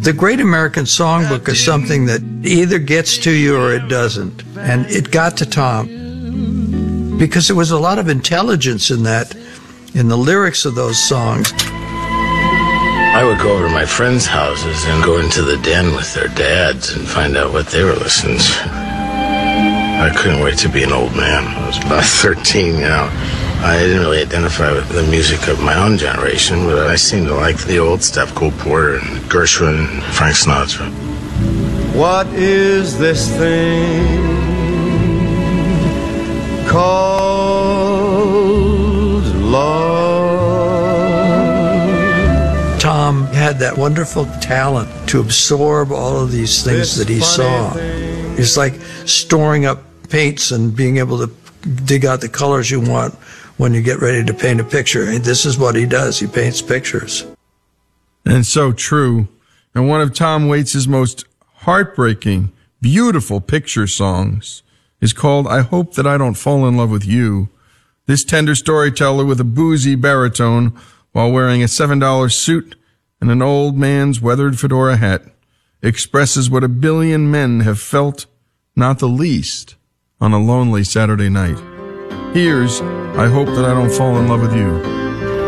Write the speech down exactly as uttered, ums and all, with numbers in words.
The Great American Songbook is something that either gets to you or it doesn't. And it got to Tom because there was a lot of intelligence in that, in the lyrics of those songs. I would go over to my friends' houses and go into the den with their dads and find out what they were listening to. I couldn't wait to be an old man. I was about thirteen, you know. I didn't really identify with the music of my own generation, but I seemed to like the old stuff, Cole Porter and Gershwin and Frank Sinatra. What is this thing called love? Tom had that wonderful talent to absorb all of these things that he saw. It's like storing up paints and being able to dig out the colors you want when you get ready to paint a picture. And this is what he does. He paints pictures. And so true. And one of Tom Waits' most heartbreaking, beautiful picture songs is called I Hope That I Don't Fall in Love with You. This tender storyteller with a boozy baritone while wearing a seven dollar suit and an old man's weathered fedora hat expresses what a billion men have felt, not the least, on a lonely Saturday night. Here's I Hope That I Don't Fall in Love with You.